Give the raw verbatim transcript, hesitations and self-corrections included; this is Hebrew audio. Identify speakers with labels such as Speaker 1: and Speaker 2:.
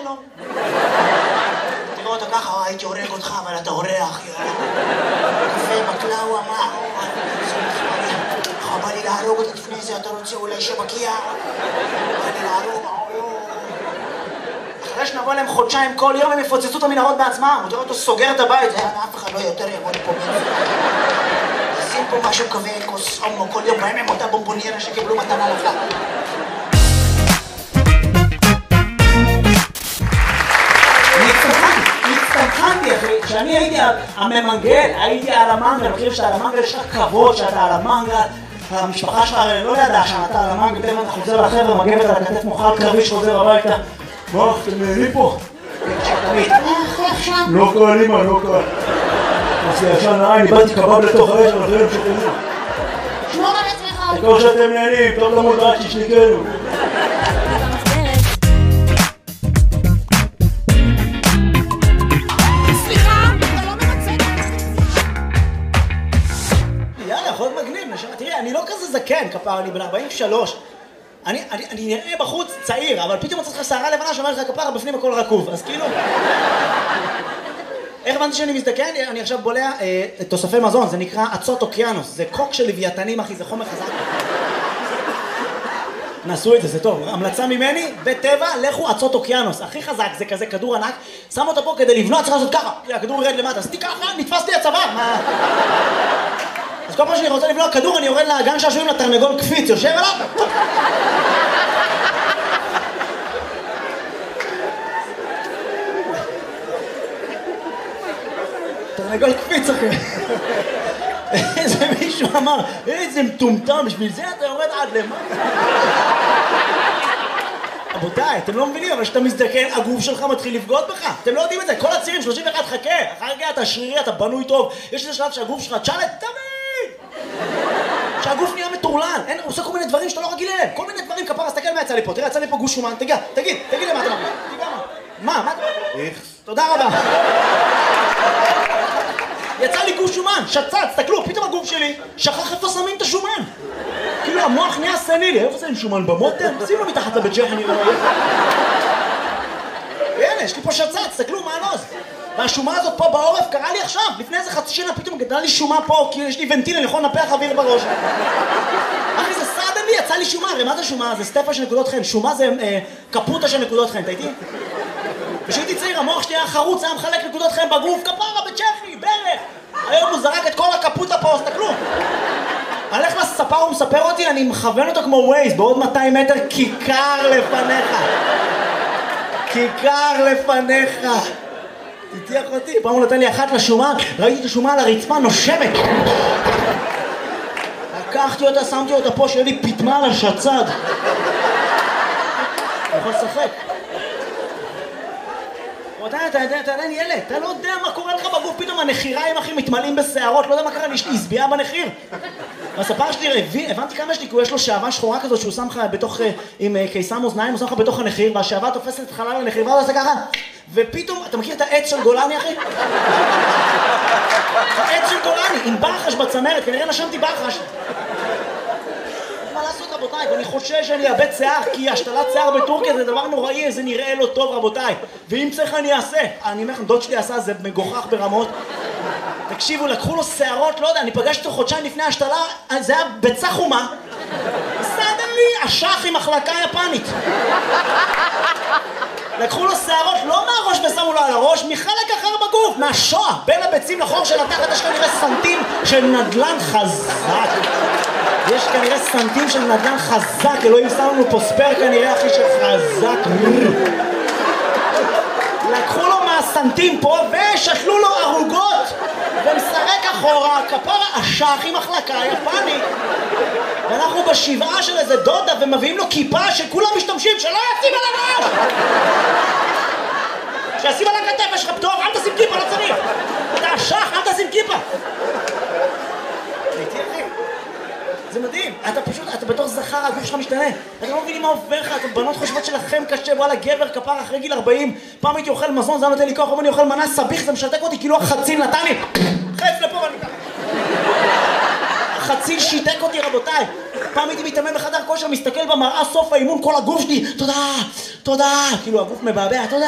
Speaker 1: שלום. תראו אותה ככה, הייתי הורג אותך, אבל אתה אורח. קפה, בקלאווה, מה? בא לי להרוג אותה לפני זה, אתה רוצה אולי שמגיע? בא לי להרוג, אחרי שנבוא להם חודשיים כל יום הם יפוצצו את המנהרות בעצמם. הוא תראה אותו סוגר את הבית, אף אחד לא יותר יבוא לפה מזה. שים פה משהו כזה, כוס הומו כל יום, בהם הם אותה בומבוניירה שקיבלו מתנה לך. הצטמחנתי, אחי, כשאני הייתי הממנגל, הייתי על המנגל, אני חושב שאתה על המנגל יש לך כבוד שאתה על המנגל, המשפחה שלך לא ידעה שאתה על המנגל, בטח אתה חוזר לחבר'ה, מגבת על הכתף מוחל קרבי שחוזר הביתה. מה, אתם נהנים פה? לא קל, אמא, לא קל. אז ישן העין, איבדתי קבב לתוך האש, אבל אחרים שתנו.
Speaker 2: שמור על עצמך.
Speaker 1: תקור שאתם נהנים, טוב למוד רק שישניקנו. אני לא כזה זקן, כפר, אני בן ארבעים ושלוש. אני, אני, אני נראה בחוץ צעיר, אבל פתאום מצאת לך שערה לבנה שאומרת לך כפר, בפנים הכל רקוב, אז כאילו... איך הבנתי שאני מזדקן? אני עכשיו בולע אה, תוספי מזון, זה נקרא עצות אוקיינוס, זה קוק של לוויתנים, אחי, זה חומר חזק. נסו את זה, זה טוב. המלצה ממני, בטבע, לכו עצות אוקיינוס. הכי חזק, זה כזה כדור ענק, שם אותו פה כדי לבנות, צריך לעשות ככה. הכדור ירד למטה, עשיתי ככה, נתפס לי הצוואר, מה... אז כל פעם שאני רוצה לבלוע כדור, אני יורד לגן שעשועים לתרנגול קפיץ, יושב עליו. תרנגול קפיץ, אחי. איזה מישהו אמר, איזה מטומטם, בשביל זה אתה יורד עד למטה. רבותיי, אתם לא מבינים, אבל כשאתה מזדקן, הגוף שלך מתחיל לבגוד בך. אתם לא יודעים את זה, כל הצעירים, שלושים ואחת, חכה. אחר כך אתה שרירי, אתה בנוי טוב. יש איזה שלב שהגוף שלך, תשאלת, תמיד! שהגוף נהיה מטורלל, אין, הוא עושה כל מיני דברים שאתה לא רגיל אליהם. כל מיני דברים, כפרה, תסתכל מה יצא לי פה. תראה, יצא לי פה גוש שומן, תגיע, תגיד, תגיד למה אתה מרגיש. תגיד מה? מה? מה? תודה רבה. יצא לי גוש שומן, שצץ, תסתכלו, פתאום הגוף שלי שכח איפה שמים את השומן. כאילו המוח נהיה סנילי, איפה שמים שומן במוטר? שים לו מתחת לבית ג'ח, אני לא רואה. הנה, יש לי פה שצץ, תסתכלו מה הנוז. והשומה הזאת פה בעורף קרה לי עכשיו, לפני איזה חצי שנה פתאום גדלה לי שומה פה, כי יש לי ונטיל, אני יכול לנפח אוויר בראש. אחי, זה סעדן לי, יצא לי שומה, הרי מה זה שומה? זה סטפה של נקודות חן, שומה זה אה, קפוטה של נקודות חן, אתה איתי? כשהייתי צעיר, המוח שלי היה חרוץ, היה מחלק נקודות חן בגוף, כפרה, בצ'כי, ברך. היום הוא זרק את כל הקפוטה פה, אז תקלו. הלך לספר, הוא מספר אותי, אני מכוון אותו כמו ווייז, בעוד מאתיים מטר, כיכר לפניך. כיכר לפניך. תתיח אותי, פעם הוא נתן לי אחת לשומה, ראיתי את השומה על הרצפה, נושמת. לקחתי אותה, שמתי אותה פה, שיהיה לי פתמה על השצד. אני יכול לשחק. אתה, אתה, אתה, אתה עדיין ילד, אתה לא יודע מה קורה לך בגוף, פתאום הנחיריים אחי מתמלאים בשערות, לא יודע מה קרה, יש לי הסביעה בנחיר. הספר שלי, הבנתי כמה יש לי, כי יש לו שעבה שחורה כזאת שהוא שם לך בתוך, עם קיסם אוזניים, הוא שם לך בתוך הנחיר, והשעבה תופסת את חלל הנחיר, ואז עושה ככה, ופתאום, אתה מכיר את העץ של גולני אחי? העץ של גולני, עם ברחש בצמרת, כנראה נשמתי ברחש. מה לעשות רבותיי, ואני חושש שאני אאבד שיער, כי השתלת שיער בטורקיה זה דבר נוראי, זה נראה לא טוב רבותיי, ואם צריך אני אעשה. אני אומר לכם, דוד שלי עשה, זה מגוחך ברמות. תקשיבו, לקחו לו שערות, לא יודע, אני פגשתי אותו חודשיים לפני השתלה, זה היה ביצה חומה. סעדן לי, אשך עם מחלקה יפנית. לקחו לו שערות, לא מהראש ושמו לו על הראש, מחלק אחר בגוף, מהשואה, בין הביצים לחור של התחת, יש כנראה סנטים של נדלן חזק. יש כנראה סנטים של נדלן חזק, אלוהים שם לנו פה ספר כנראה אחי של חזק. לקחו לו מהסנטים פה ושתלו לו ערוגות ומשחק אחורה, כפרה אשך עם מחלקה יפנית. ואנחנו בשבעה של איזה דודה ומביאים לו כיפה שכולם משתמשים, שלא ישים על הראש! שישים על הכתף, יש לך פטור, אל תשים כיפה, לא צריך! אתה אשך, אל תשים כיפה! הייתי אחי, זה מדהים, אתה פשוט, אתה בתור זכר, הגוף שלך משתנה. אתה לא מבינים מה עובר לך, אתם בנות חושבות שלכם קשה, וואלה גבר כפר אחרי גיל ארבעים, פעם הייתי אוכל מזון, זה היה נותן לי כוח, אבל אני אוכל מנה סביך, זה משתק אותי כאילו החציל נתן לי חץ לפה ואני ככה. החציל שיתק אותי רבותיי. פעם הייתי מתאמן בחדר כושר, מסתכל במראה סוף האימון, כל הגוף שלי, תודה, תודה, כאילו הגוף מבעבע, תודה.